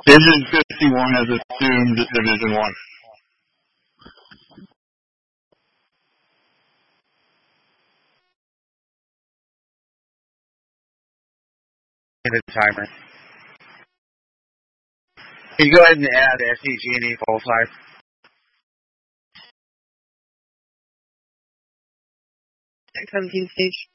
Division 51 has assumed Division 1. The timer. Can you go ahead and add SCG&E full size? Computing stage.